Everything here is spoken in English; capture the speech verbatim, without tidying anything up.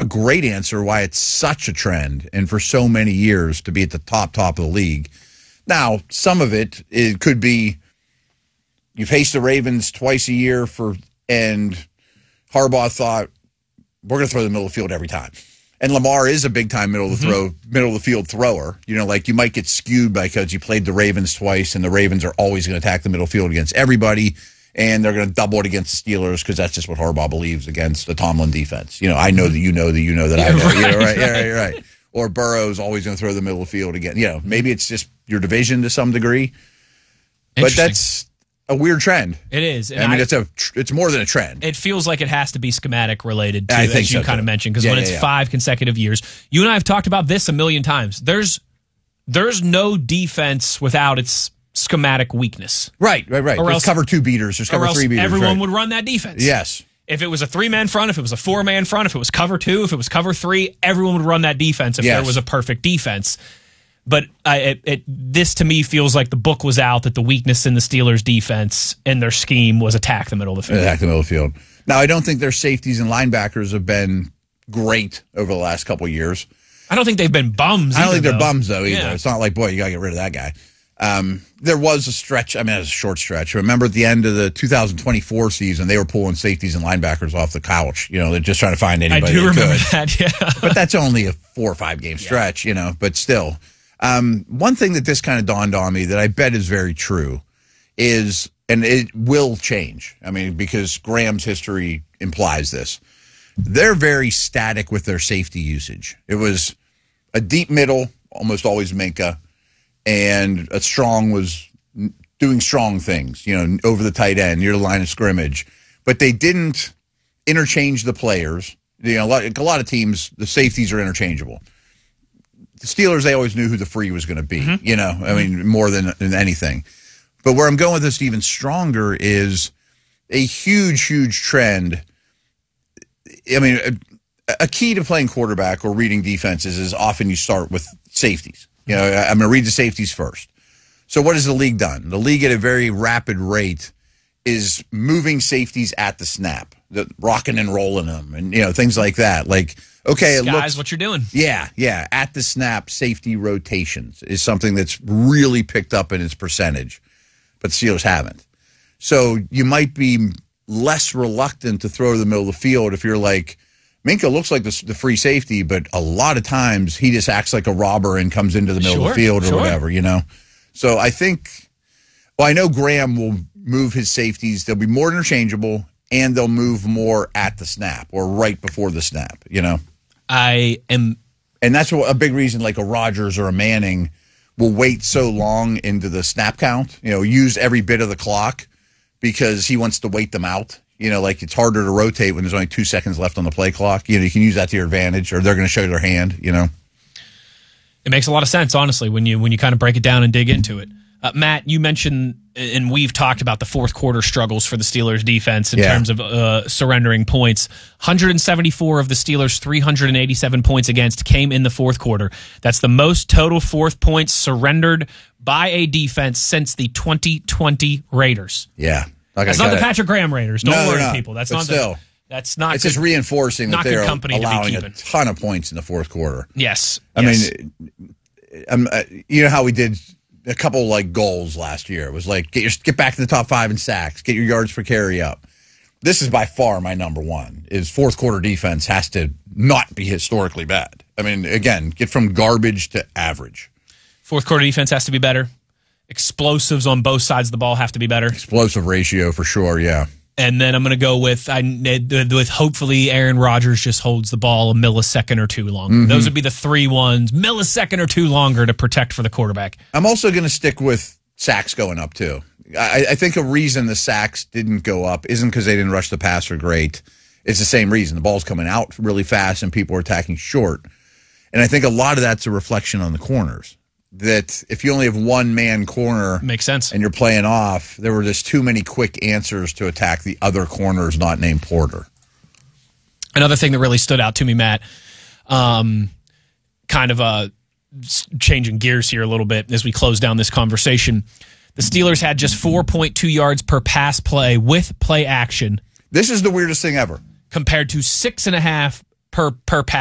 great answer why it's such a trend and for so many years to be at the top, top of the league. Now, some of it, it could be you face the Ravens twice a year for, and Harbaugh thought, we're going to throw the middle of the field every time. And Lamar is a big-time middle of the throw, mm-hmm. middle of the field thrower. You know, like you might get skewed because you played the Ravens twice, and the Ravens are always going to attack the middle field against everybody, and they're going to double it against the Steelers because that's just what Harbaugh believes against the Tomlin defense. You know, I know that you know that you know that yeah, I know. Right, you know, right, right. Yeah, right, right. Or Burrow's always going to throw the middle of the field again. You know, maybe it's just your division to some degree, but that's a weird trend. It is. And I mean, I, it's a it's more than a trend. It feels like it has to be schematic related, too, I think as you so, kind too. of mentioned, because yeah, when yeah, it's yeah. five consecutive years, you and I have talked about this a million times. There's there's no defense without its schematic weakness. Right, right, right. Or There's else, cover two beaters. There's cover or else three beaters. everyone right. would run that defense. Yes. If it was a three-man front, if it was a four-man front, if it was cover two, if it was cover three, everyone would run that defense if yes. there was a perfect defense. But I, it, it, this, to me, feels like the book was out that the weakness in the Steelers' defense and their scheme was attack the middle of the field. Attack the middle of the field. Now, I don't think their safeties and linebackers have been great over the last couple of years. I don't think they've been bums I don't either, think they're though. bums, though, either. Yeah. It's not like, boy, you got to get rid of that guy. Um, there was a stretch. I mean, it was a short stretch. Remember at the end of the two thousand twenty-four season, they were pulling safeties and linebackers off the couch. You know, they're just trying to find anybody. I do they remember could. that, yeah. But that's only a four or five game stretch, yeah. you know, but still. Um, one thing that this kind of dawned on me that I bet is very true is, and it will change, I mean, because Graham's history implies this, they're very static with their safety usage. It was a deep middle, almost always Minka, and a strong was doing strong things, you know, over the tight end, near the line of scrimmage. But they didn't interchange the players. You know, a lot, a lot of teams, the safeties are interchangeable. The Steelers, they always knew who the free was going to be, mm-hmm. you know, I mean, more than, than anything. But where I'm going with this even stronger is a huge, huge trend. I mean, a, a key to playing quarterback or reading defenses is often you start with safeties. You know, I'm going to read the safeties first. So what has the league done? The league at a very rapid rate is moving safeties at the snap, the rocking and rolling them and, you know, things like that. Like, okay, it Guys, looks, what you're doing. Yeah, yeah. At the snap, safety rotations is something that's really picked up in its percentage, but Steelers haven't. So you might be less reluctant to throw to the middle of the field if you're like, Minka looks like the, the free safety, but a lot of times he just acts like a robber and comes into the middle sure, of the field or sure. whatever, you know? So I think, well, I know Graham will move his safeties. They'll be more interchangeable, and they'll move more at the snap or right before the snap, you know? I am. And that's what, a big reason like a Rodgers or a Manning will wait so long into the snap count, you know, use every bit of the clock because he wants to wait them out. You know, like it's harder to rotate when there's only two seconds left on the play clock. You know, you can use that to your advantage, or they're going to show their hand, you know. It makes a lot of sense, honestly, when you when you kind of break it down and dig into it. Uh, Matt, you mentioned, and we've talked about the fourth quarter struggles for the Steelers defense in yeah. terms of uh, surrendering points. one hundred seventy-four of the Steelers' three hundred eighty-seven points against came in the fourth quarter. That's the most total fourth points surrendered by a defense since the twenty twenty Raiders. Yeah. Like that's not the Patrick Graham Raiders. Don't no, worry, no, people. That's but not still. the, That's not. It's good, just reinforcing that they're allowing a ton of points in the fourth quarter. Yes. I yes. mean, um, uh, you know how we did a couple like goals last year. It was like get your get back to the top five in sacks, get your yards per carry up. This is by far my number one. Is fourth quarter defense has to not be historically bad. I mean, again, get from garbage to average. Fourth quarter defense has to be better. Explosives on both sides of the ball have to be better. Explosive ratio for sure, yeah. And then I'm going to go with I with hopefully Aaron Rodgers just holds the ball a millisecond or two longer. Mm-hmm. Those would be the three ones, millisecond or two longer to protect for the quarterback. I'm also going to stick with sacks going up too. I, I think a reason the sacks didn't go up isn't because they didn't rush the passer great. It's the same reason. The ball's coming out really fast and people are attacking short. And I think a lot of that's a reflection on the corners. That if you only have one man corner, makes sense, and you're playing off, there were just too many quick answers to attack the other corners not named Porter. Another thing that really stood out to me, Matt, um, kind of uh, changing gears here a little bit as we close down this conversation. The Steelers had just four point two yards per pass play with play action. This is the weirdest thing ever. Compared to six and a half per per pass.